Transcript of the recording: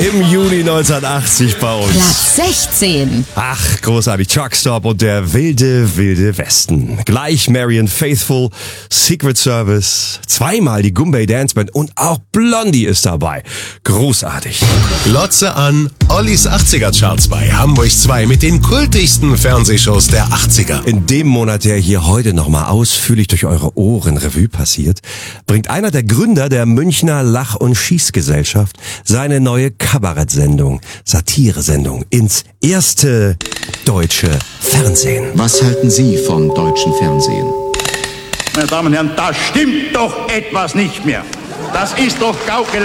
im Juni 1980 bei uns. Platz 16. Ach, großartig. Truckstop und der wilde Westen. Gleich Marianne Faithfull, Secret Service, zweimal die Goombay Dance Band und auch Blondie ist dabei. Großartig. Glotze an, Ollis 80er Charts bei Hamburg 2 mit den kultigsten Fernsehshows der 80er. In dem Monat, der hier heute nochmal ausführlich durch eure Ohren Revue passiert, bringt einer der Gründer der Münchner Lach- und Schießgesellschaft seine neue Kabarettsendung, Satiresendung ins erste deutsche Fernsehen. Was halten Sie vom deutschen Fernsehen? Meine Damen und Herren, da stimmt doch etwas nicht mehr. Das ist doch Gaukelei.